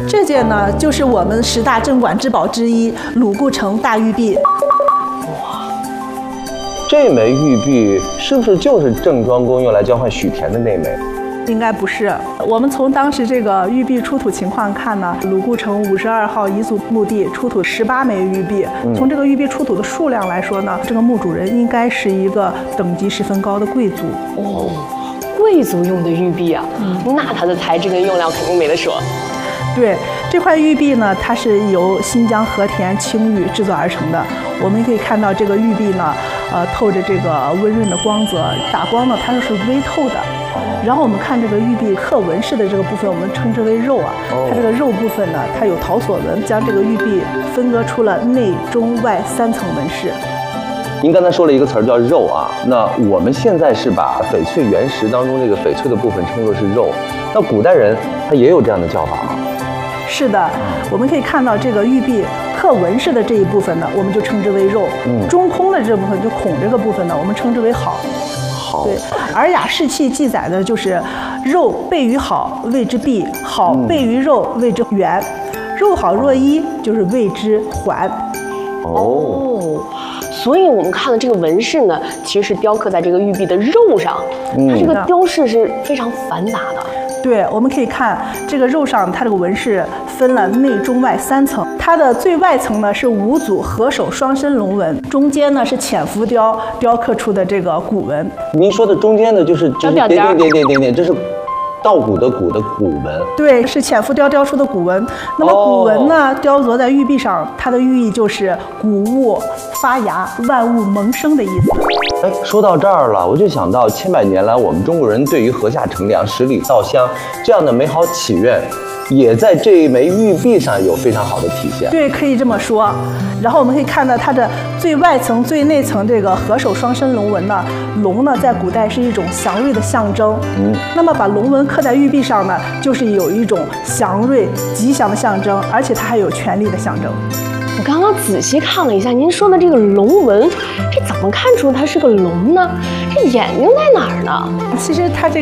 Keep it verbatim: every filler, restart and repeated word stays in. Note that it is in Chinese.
这件呢，就是我们十大镇馆之宝之一——鲁固城大玉璧。 哇，这枚玉璧是不是就是郑庄公用来交换许田的那枚？ 应该不是。我们从当时这个玉璧出土情况看呢，鲁固城五十二号彝族墓地出土十八枚玉璧。嗯、从这个玉璧出土的数量来说呢，这个墓主人应该是一个等级十分高的贵族。 哦，贵族用的玉璧啊，嗯、那它的材质跟用料肯定没得说。 对，这块玉璧呢，它是由新疆和田青玉制作而成的。我们可以看到这个玉璧呢，呃，透着这个温润的光泽，打光呢它是微透的。然后我们看这个玉璧刻纹饰的这个部分，我们称之为肉啊。它这个肉部分呢，它有陶锁纹，将这个玉璧分割出了内中外三层纹饰。 您刚才说了一个词儿叫肉啊，那我们现在是把翡翠原石当中这个翡翠的部分称作是肉，那古代人他也有这样的叫法吗？ 是的，我们可以看到这个玉璧刻纹饰的这一部分呢，我们就称之为肉；嗯、中空的这部分，就孔这个部分呢，我们称之为好。 好。 对，《尔雅释器》记载的就是肉备于好，谓之璧；好备于肉，谓之圆；肉好若一，就是谓之环。 哦。所以我们看的这个纹饰呢，其实是雕刻在这个玉璧的肉上，嗯、它这个雕饰是非常繁杂的。 对，我们可以看这个肉上，它这个纹饰分了内中外三层。它的最外层呢是五组合手双身龙纹，中间呢是浅浮雕雕刻出的这个骨纹。 您说的中间的就是就是点点点点点点，这是稻谷的谷的骨纹。对， 是浅浮雕雕出的骨纹。那么骨纹呢，哦、雕琢在玉璧上，它的寓意就是谷物发芽，万物萌生的意思。 哎，说到这儿了，我就想到千百年来我们中国人对于禾下乘凉、十里稻香这样的美好祈愿，也在这一枚玉璧上有非常好的体现。 对，可以这么说。然后我们可以看到它的最外层、最内层这个合手双身龙纹呢，龙呢在古代是一种祥瑞的象征。嗯，那么把龙纹刻在玉璧上呢，就是有一种祥瑞、吉祥的象征，而且它还有权力的象征。 我刚刚仔细看了一下您说的这个龙纹，这怎么看出它是个龙呢？这眼睛在哪儿呢？ 其实它这